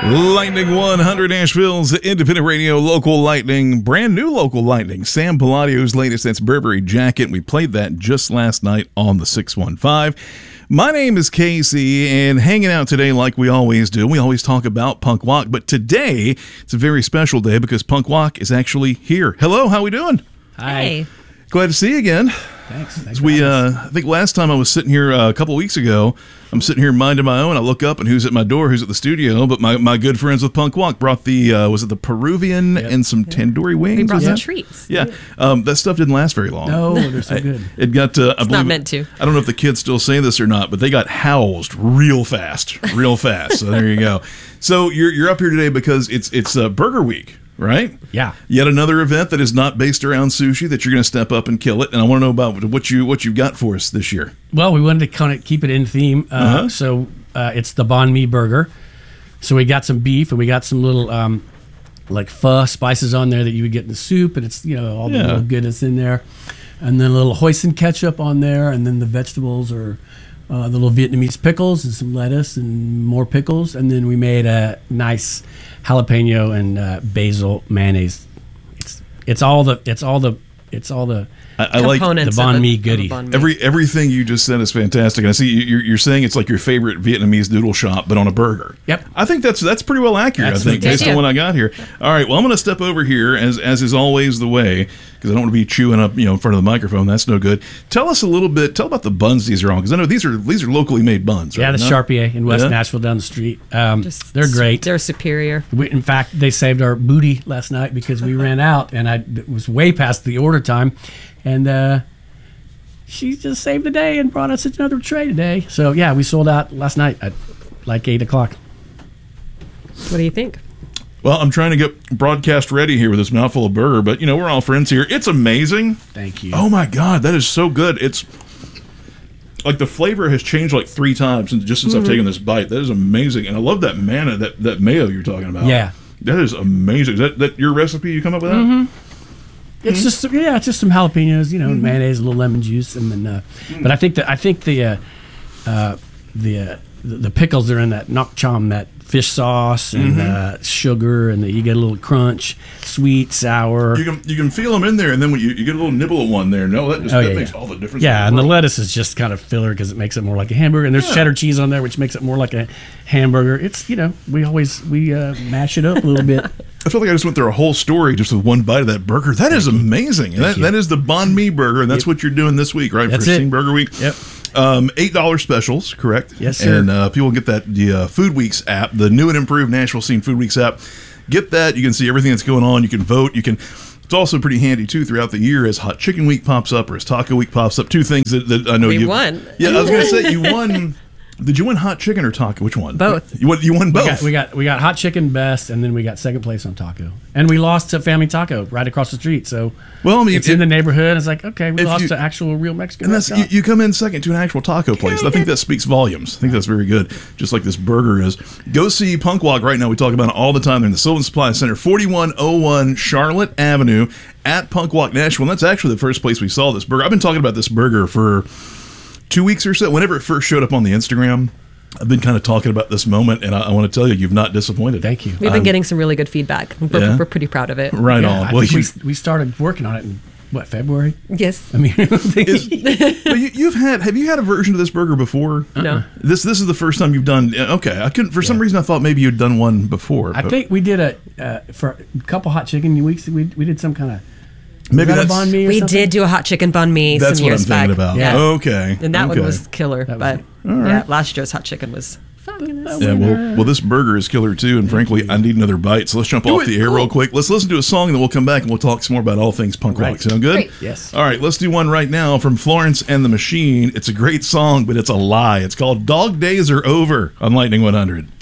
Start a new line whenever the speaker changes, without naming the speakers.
Lightning 100, Nashville's independent radio, local lightning, brand new local lightning. Sam Palladio's latest, that's Burberry Jacket. We played that just last night on the 615. My name is Casey, and hanging out today like we always do. We always talk about Punk Walk, but today it's a very special day because Punk Walk is actually here. Hello, how we doing?
Hi.
Hey.
Glad to see you again.
Thanks.
I think last time I was sitting here a couple weeks ago, I'm sitting here minding my own. I look up and who's at my door, who's at the studio, but my good friends with Punk Walk brought the, was it the Peruvian and some tandoori wings?
We brought some
that?
treats.
Yeah. That stuff didn't last very long.
No, they're so good.
It got, I believe,
not meant to.
I don't know if the kids still say this or not, but they got housed real fast. So there you go. So you're up here today because it's Burger Week. Right?
Yeah.
Yet another event that is not based around sushi that you're going to step up and kill it. And I want to know about what you've got for us this year.
Well, we wanted to kind of keep it in theme. So it's the banh mi burger. So we got some beef and we got some little like pho spices on there that you would get in the soup. And it's, all the little goodness in there. And then a little hoisin ketchup on there. And then the vegetables are the little Vietnamese pickles and some lettuce and more pickles. And then we made a nice jalapeno and basil mayonnaise. It's all the
I like
the
Components
banh
of
mi
of a
goodie.
banh mi.
everything you just said is fantastic. And I see you're saying it's like your favorite Vietnamese noodle shop, but on a burger.
Yep.
I think that's pretty well accurate.
That's
I think based
fantastic.
on what I got here. All right. Well, I'm going to step over here as is always the way because I don't want to be chewing up in front of the microphone. That's no good. Tell us a little bit. Tell about the buns these are on because I know these are locally made buns.
Yeah,
right?
the
No?
Sharpie in West
Yeah?
Nashville down the street.
Just-
They're great.
They're superior.
In fact, they saved our booty last night because we ran out, and it was way past the order time, and she just saved the day and brought us another tray today. So yeah, we sold out last night at like 8 o'clock.
What do you think?
Well, I'm trying to get broadcast ready here with this mouthful of burger, but we're all friends here. It's amazing.
Thank you.
Oh my God, that is so good. It's like the flavor has changed like 3 times since I've taken this bite. That is amazing, and I love that that mayo you're talking about.
Yeah.
that is amazing. Is that your recipe? You come up with that?
It's just some jalapenos, mayonnaise, a little lemon juice, and then. But I think the pickles are in that nok cham, that fish sauce and sugar, and you get a little crunch, sweet, sour.
You can feel them in there, and then when you get a little nibble of one there. No, that makes all the difference.
Yeah, and the lettuce is just kind of filler because it makes it more like a hamburger. And there's cheddar cheese on there, which makes it more like a hamburger. It's we mash it up a little bit.
I feel like I just went through a whole story just with one bite of that burger. That is amazing. That is the banh mi burger, and that's what you're doing this week, right?
That's
for
it.
Sing Burger Week.
Yep.
$8 specials, correct?
Yes, sir.
And people get the Food Weeks app, the new and improved Nashville Scene Food Weeks app. Get that. You can see everything that's going on. You can vote. It's also pretty handy, too, throughout the year as Hot Chicken Week pops up or as Taco Week pops up. 2 things that I know
We
you
won.
Yeah, I was going to say, you won. Did you win hot chicken or taco? Which one?
Both.
You won both.
We got hot chicken best, and then we got second place on taco, and we lost to Family Taco right across the street. So
Well, I mean,
it's in the neighborhood. It's like, okay, we
if
lost
you-
to actual real Mexican
And that's
restaurant.
you come in second to an actual taco place. I think that speaks volumes. I think that's very good. Just like this burger is. Go see Punk Walk right now. We talk about it all the time. They're in the Sylvan Supply Center, 4101 Charlotte Avenue at Punk Walk Nashville. And that's actually the first place we saw this burger. I've been talking about this burger for 2 weeks or so. Whenever it first showed up on the Instagram, I've been kind of talking about this moment, and I want to tell you, you've not disappointed.
Thank you.
We've been getting some really good feedback.
Yeah.
We're pretty proud of it.
Right
Yeah,
on.
I
Well,
think we started working on it in February.
Yes.
I mean,
But have you had a version of this burger before?
No.
This is the first time you've done. Okay, I couldn't for some reason I thought maybe you'd done one before.
I
but
think we did for a couple hot chicken weeks. We did some kind of
maybe
was that
that's
a banh mi or
We
something?
did do a hot chicken banh mi
that's
some
what I'm
years
thinking
back.
about.
Yeah.
Okay,
And that
okay.
one was killer.
That was
But
it.
yeah, last year's hot chicken was fabulous.
Yeah, well, this burger is killer too, and frankly, I need another bite. So let's jump off the air real quick. Let's listen to a song, and then we'll come back and we'll talk some more about all things punk rock.
Right.
Sound good?
Great.
Yes.
All right, let's do one right now from Florence and the Machine. It's a great song, but it's a lie. It's called "Dog Days Are Over" on Lightning 100.